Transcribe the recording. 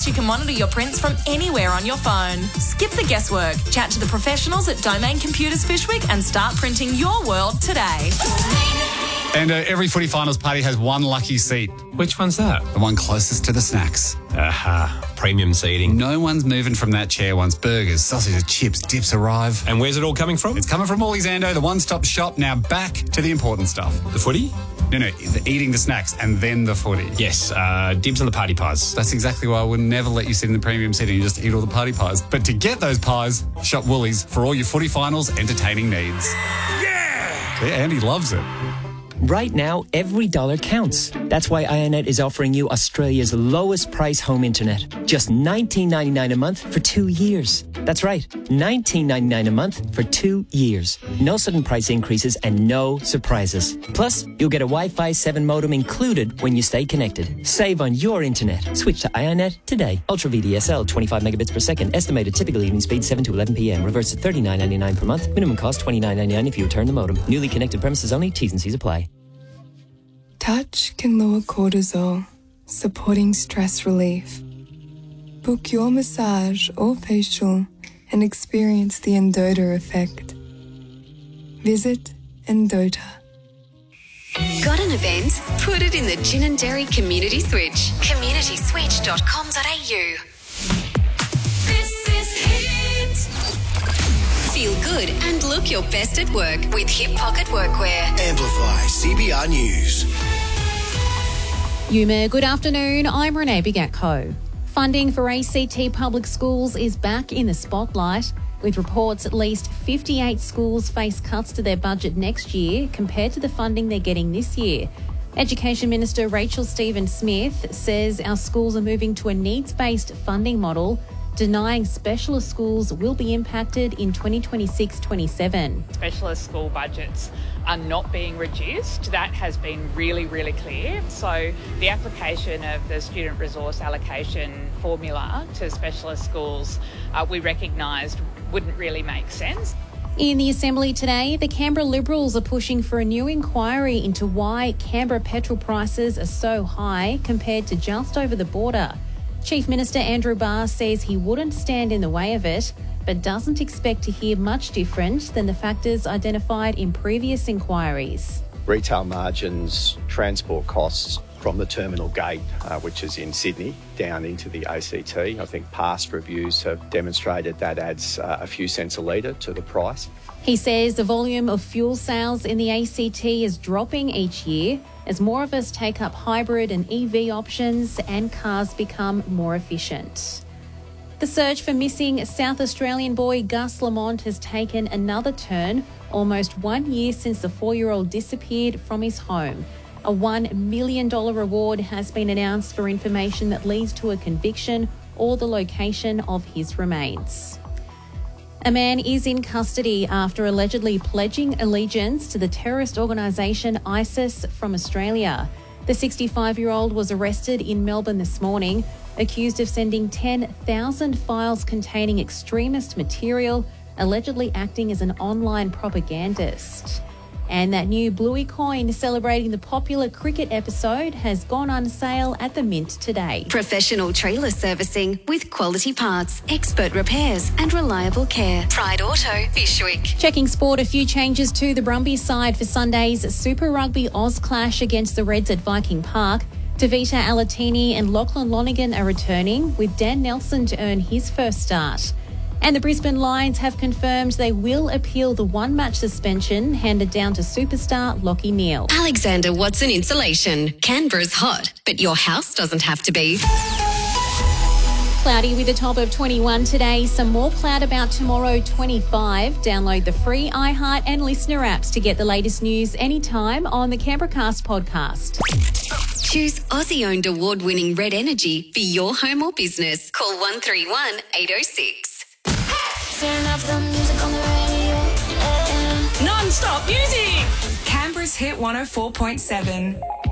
you can monitor your prints from anywhere on your phone. Skip the guesswork. Chat to the professionals at Domain Computers Fishwick and start printing your world today. And every footy finals party has one lucky seat. Which one's that? The one closest to the snacks. Aha, premium seating. No one's moving from that chair once burgers, sausages, chips, dips arrive. And where's it all coming from? It's coming from Morley's Ando, the one-stop shop. Now back to the important stuff. The footy? No, eating the snacks and then the footy. Yes, dibs on the party pies. That's exactly why I would never let you sit in the premium seating and just eat all the party pies. But to get those pies, shop Woolies for all your footy finals entertaining needs. Yeah, Andy loves it. Right now, every dollar counts. That's why Ionet is offering you Australia's lowest price home internet. Just $19.99 a month for 2 years. That's right, $19.99 a month for 2 years. No sudden price increases and no surprises. Plus, you'll get a Wi-Fi 7 modem included when you stay connected. Save on your internet. Switch to Ionet today. Ultra VDSL, 25 megabits per second. Estimated typical evening speed 7 to 11 p.m. Reverse to $39.99 per month. Minimum cost $29.99 if you return the modem. Newly connected premises only. T's and C's apply. Touch can lower cortisol, supporting stress relief. Book your massage or facial and experience the Endota effect. Visit Endota. Got an event? Put it in the Gin and Dairy Community Switch. communityswitch.com.au. This is Hit. Feel good and look your best at work with Hip Pocket Workwear. Amplify CBR News. Yuma, good afternoon. I'm Renee Bigatko. Funding for ACT public schools is back in the spotlight, with reports at least 58 schools face cuts to their budget next year compared to the funding they're getting this year. Education Minister Rachel Stephen-Smith says our schools are moving to a needs-based funding model, denying specialist schools will be impacted in 2026-27. Specialist school budgets are not being reduced. That has been really, really clear. So the application of the student resource allocation formula to specialist schools, we recognised wouldn't really make sense. In the Assembly today, the Canberra Liberals are pushing for a new inquiry into why Canberra petrol prices are so high compared to just over the border. Chief Minister Andrew Barr says he wouldn't stand in the way of it, but doesn't expect to hear much different than the factors identified in previous inquiries. Retail margins, transport costs from the terminal gate, which is in Sydney, down into the ACT. I think past reviews have demonstrated that adds a few cents a litre to the price. He says the volume of fuel sales in the ACT is dropping each year as more of us take up hybrid and EV options and cars become more efficient. The search for missing South Australian boy Gus Lamont has taken another turn, almost 1 year since the 4-year-old disappeared from his home. A $1 million reward has been announced for information that leads to a conviction or the location of his remains. A man is in custody after allegedly pledging allegiance to the terrorist organisation ISIS from Australia. The 65-year-old was arrested in Melbourne this morning, accused of sending 10,000 files containing extremist material, allegedly acting as an online propagandist. And that new Bluey coin celebrating the popular cricket episode has gone on sale at the Mint today. Professional trailer servicing with quality parts, expert repairs and reliable care. Pride Auto, Fishwick. Checking sport, a few changes to the Brumbies side for Sunday's Super Rugby Oz clash against the Reds at Viking Park. Tavita Alatini and Lachlan Lonergan are returning, with Dan Nelson to earn his first start. And the Brisbane Lions have confirmed they will appeal the one-match suspension handed down to superstar Lachie Neale. Alexander Watson Insulation. Canberra's hot, but your house doesn't have to be. Cloudy with a top of 21 today. Some more cloud about tomorrow, 25. Download the free iHeart and Listener apps to get the latest news anytime on the Canberracast podcast. Choose Aussie-owned award-winning Red Energy for your home or business. Call 131 806. Turn up the music on the radio. Non-stop music. Canberra's Hit 104.7.